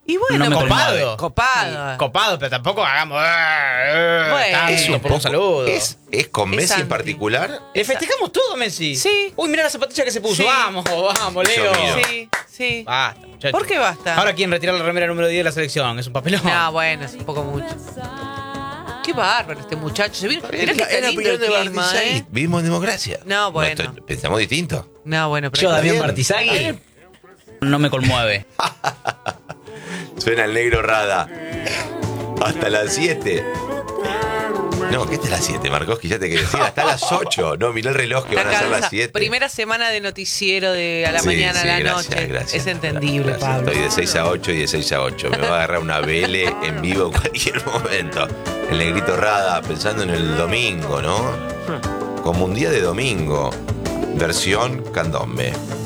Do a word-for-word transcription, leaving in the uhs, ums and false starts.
Y bueno, No me copado. conmueve. Copado. Sí, copado, pero tampoco hagamos. Eh, eh, Bueno. tanto Es un por un poco- saludo. Es, es con Es Messi en anti. particular. Le festejamos todo, Messi. Sí. Uy, mira la zapatilla que se puso. Sí. Vamos, vamos, Yo Leo. miro. Sí, sí. Basta, muchachos. ¿Por qué basta? Ahora quieren retirar la remera número diez de la selección. Es un papelón. No, bueno, es un poco mucho. Qué bárbaro este muchacho. Se vino, mirá que Es está la lindo opinión el de clima, Bartizaghi. ¿eh? Vivimos en democracia. No, bueno. estoy- pensamos distinto. No, bueno, pero Yo, está Damián bien. Bartizaghi, no me conmueve. Suena el negro Rada. Hasta las siete. No, ¿qué hasta las siete, Marcos? Ya te querés decir. Hasta las ocho. No, mirá el reloj que Está van a ser las cansado. siete. Primera semana de noticiero de a la Sí, mañana sí, a la gracias, noche. gracias. Es entendible, Gracias. Pablo. Estoy de seis a ocho y de seis a ocho. Me va a agarrar una vele en vivo en cualquier momento. El negrito Rada, pensando en el domingo, ¿no? Como un día de domingo. Versión candombe.